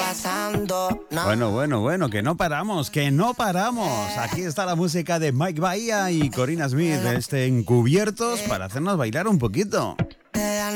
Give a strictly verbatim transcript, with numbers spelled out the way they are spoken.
pasando. No. Bueno, bueno, bueno, que no paramos, que no paramos. Aquí está la música de Mike Bahía y Corina Smith, este Encubiertos, para hacernos bailar un poquito. De la